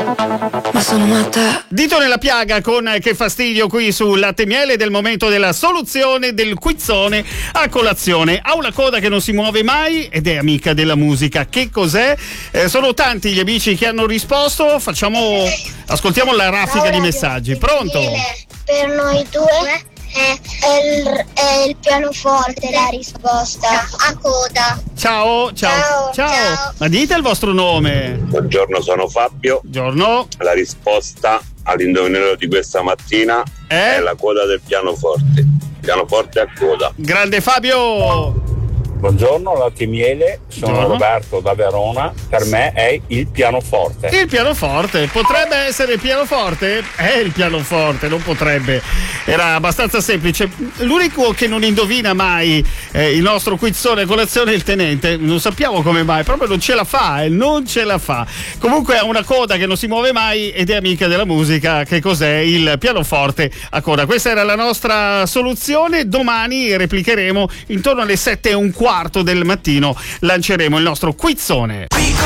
ma sono matta. Dito nella piaga con Che fastidio qui su Latte e Miele, del momento della soluzione del quizzone a colazione. Ha una coda che non si muove mai ed è amica della musica. Che cos'è? Sono tanti gli amici che hanno risposto. Ascoltiamo la raffica di messaggi. Pronto? Per noi due è il pianoforte la risposta. A coda. Ciao. Ma dite il vostro nome. Buongiorno, sono Fabio. Buongiorno. La risposta all'indovinello di questa mattina è la coda del pianoforte. Pianoforte a coda. Grande Fabio. Buongiorno, Latte e Miele, sono Roberto da Verona, per me è il pianoforte. Il pianoforte, potrebbe essere il pianoforte? È il pianoforte, non potrebbe. Era abbastanza semplice. L'unico che non indovina mai il nostro quizzone colazione è il tenente, non sappiamo come mai, proprio non ce la fa. Comunque ha una coda che non si muove mai ed è amica della musica. Che cos'è? Il pianoforte a coda. Questa era la nostra soluzione. Domani replicheremo intorno alle 7:15 del mattino, lanceremo il nostro quizzone.